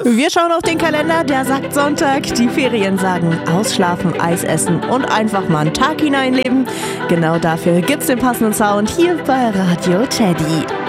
Wir schauen auf den Kalender, der sagt Sonntag. Die Ferien sagen ausschlafen, Eis essen und einfach mal einen Tag hineinleben. Genau dafür gibt's den passenden Sound hier bei Radio Teddy.